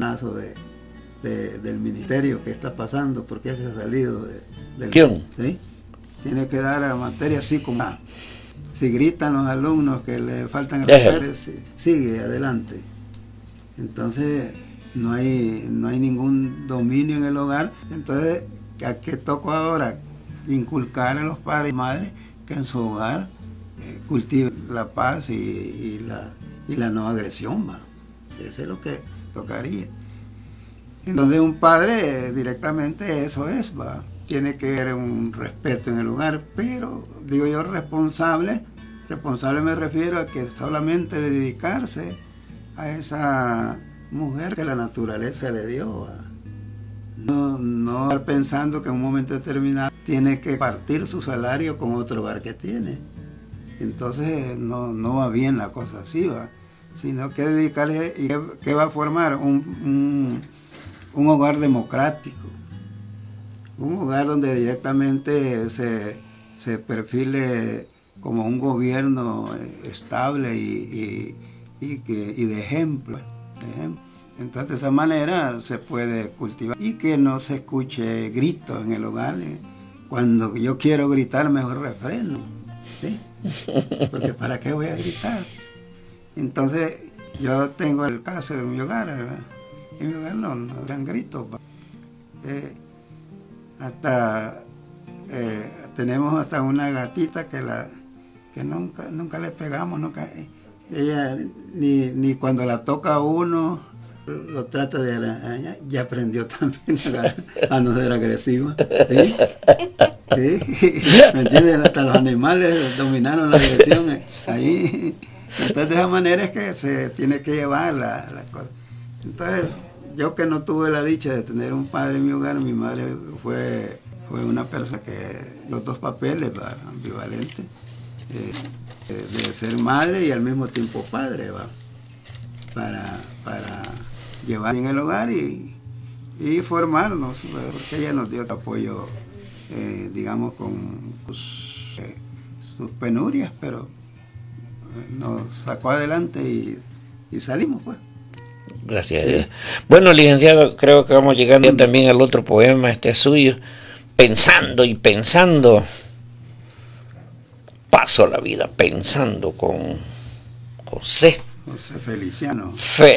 del ministerio que está pasando, porque se ha salido del... ¿Sí? Tiene que dar a la materia así como... Si gritan los alumnos que le faltan el respeto, sigue adelante. Entonces no hay ningún dominio en el hogar. Entonces, ¿a qué tocó ahora? Inculcar a los padres y madres que en su hogar cultiven la paz y la no agresión, ¿va? Eso es lo que tocaría. Entonces un padre directamente eso es, ¿va? Tiene que haber un respeto en el hogar, pero digo yo responsable me refiero a que solamente dedicarse a esa mujer que la naturaleza le dio, ¿va? No estar pensando que en un momento determinado tiene que partir su salario con otro hogar que tiene. Entonces no va bien la cosa así, ¿va? Sino que dedicarse y que va a formar un hogar democrático. Un hogar donde directamente se perfile como un gobierno estable y de ejemplo. Entonces de esa manera se puede cultivar y que no se escuche gritos en el hogar. Cuando yo quiero gritar mejor refreno, ¿sí? Porque ¿para qué voy a gritar? Entonces yo tengo el caso de mi hogar, ¿verdad? En mi hogar no dan gritos. Tenemos hasta una gatita que nunca le pegamos, ella ni cuando la toca a uno lo trata de arañar, ya aprendió también a no ser agresiva. ¿Sí? ¿Sí? ¿Me entienden? Hasta los animales dominaron la agresión ahí. Entonces de esa manera es que se tiene que llevar la cosa. Entonces yo que no tuve la dicha de tener un padre en mi hogar, mi madre fue una persona que los dos papeles ambivalentes, de ser madre y al mismo tiempo padre, ¿va? Para llevar bien el hogar y formarnos, ¿verdad? Porque ella nos dio apoyo, digamos, con sus penurias, pero nos sacó adelante y salimos, pues. Gracias a Dios. Bueno, licenciado, creo que vamos llegando también al otro poema, suyo, pensando y pensando. Paso la vida pensando con José Feliciano.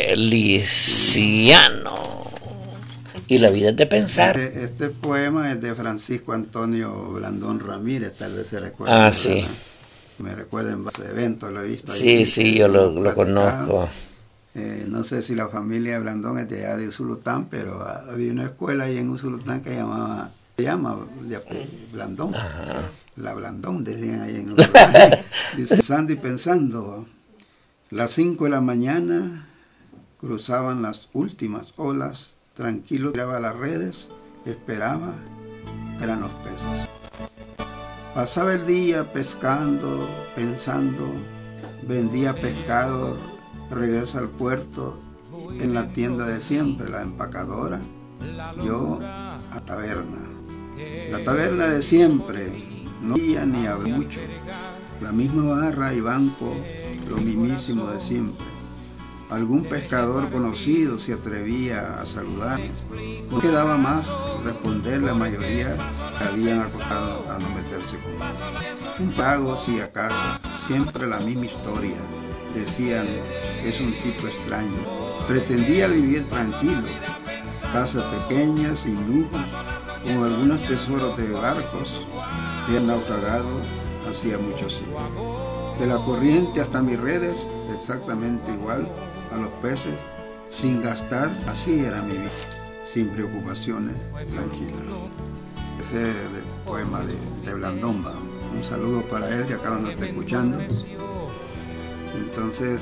Y la vida es de pensar. Este poema es de Francisco Antonio Blandón Ramírez, tal vez se recuerda. Ah, sí. Me recuerda en base a eventos, lo he visto. Sí, yo lo conozco. No sé si la familia Blandón es de allá de Usulután, pero había una escuela ahí en Usulután que se llama Blandón. Ajá. La Blandón, decían ahí en Usulután. Dice, pensando y pensando, las 5 de la mañana cruzaban las últimas olas, tranquilo tiraba las redes, esperaba, eran los peces. Pasaba el día pescando, pensando, vendía pescado, regresa al puerto, en la tienda de siempre, la empacadora, yo a taberna. La taberna de siempre, no había ni hablé mucho, la misma barra y banco, lo mismísimo de siempre. Algún pescador conocido se atrevía a saludar, no quedaba más responder, la mayoría habían acostado a no meterse conmigo. Un pago si acaso, siempre la misma historia. Decían, es un tipo extraño. Pretendía vivir tranquilo, casas pequeñas, sin lujos, con algunos tesoros de barcos que han naufragado hacía muchos siglos. De la corriente hasta mis redes, exactamente igual a los peces, sin gastar, así era mi vida, sin preocupaciones, tranquila. Ese es el poema de Blandón. Un saludo para él que acaban de estar escuchando. Entonces,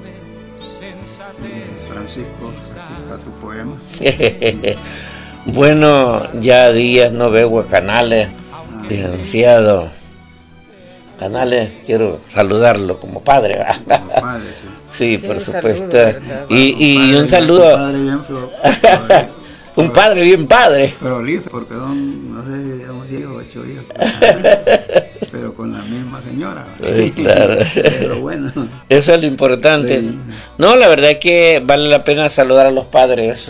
Francisco, aquí está tu poema. Bueno, ya días no veo a Canales, licenciado. Canales, quiero saludarlo como padre. Como padre, sí. Sí, por supuesto. Saludo, y un saludo. Un padre bien padre. Prolijo, porque no sé si son 10 o 8 hijos. Pero con la misma señora. Sí, claro. Pero bueno. Eso es lo importante. Sí. No, la verdad es que vale la pena saludar a los padres.